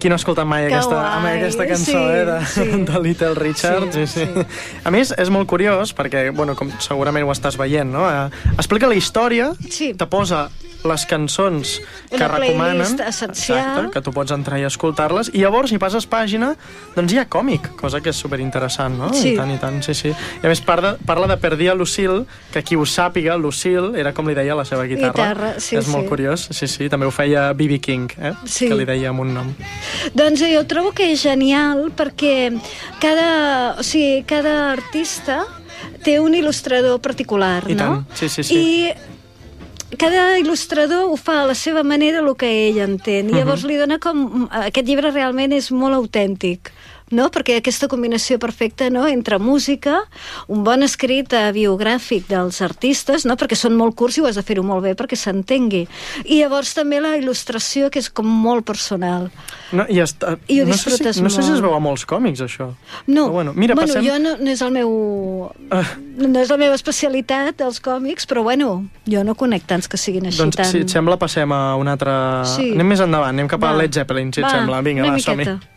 Qui no ha escoltat mai aquesta cançó de Little Richard? Sí. A més, és molt curiós, perquè, bueno, com segurament ho estàs veient, no? Explica la història, te posa les cançons que recomanen, essencial, que tu pots entrar i escoltar-les, i llavors, si passes pàgina, doncs hi ha còmic, cosa que és superinteressant, no? Sí. I tant, sí. I a més, parla de Per dia Lucille, que qui ho sàpiga, Lucille, era com li deia la seva guitarra. És molt curiós, sí. També ho feia B.B. King, que li deia amb un nom. Doncs jo trobo que és genial, perquè cada artista té un il·lustrador particular, no? I tant, sí. I cada il·lustrador ho fa a la seva manera, el que ell entén. I llavors li dona com... Aquest llibre realment és molt autèntic, no? Perquè aquesta combinació perfecta, no?, entre música, un bon escrit biogràfic dels artistes, no?, perquè són molt curts i ho has de fer-ho molt bé perquè s'entengui. I llavors també la il·lustració, que és com molt personal. No, i ho disfrutes molt. No sé si es veu a molts còmics, això. No, bueno, jo no és el meu... No és la meva especialitat, els còmics, però bueno, jo no conec tants que siguin així doncs, si et sembla, passem a un altre... Anem més endavant, anem cap a Led Zeppelin, si et sembla. Vinga, va, som-hi.